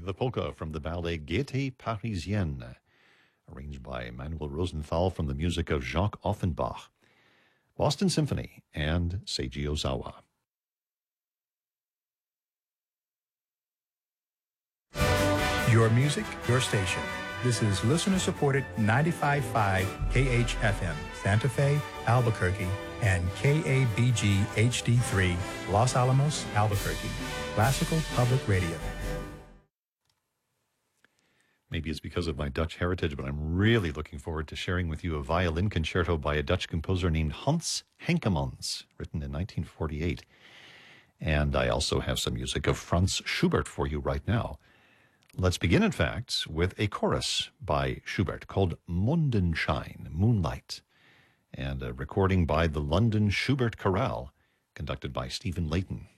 the polka from the ballet Gaieté Parisienne, arranged by Manuel Rosenthal from the music of Jacques Offenbach, Boston Symphony, and Seiji Ozawa. Your music, your station. This is listener-supported 95.5 KHFM, Santa Fe, Albuquerque, and KABG HD3, Los Alamos, Albuquerque. Classical Public Radio. Maybe it's because of my Dutch heritage, but I'm really looking forward to sharing with you a violin concerto by a Dutch composer named Hans Henkemans, written in 1948. And I also have some music of Franz Schubert for you right now. Let's begin, in fact, with a chorus by Schubert called Mondenschein, Moonlight, and a recording by the London Schubert Chorale, conducted by Stephen Layton.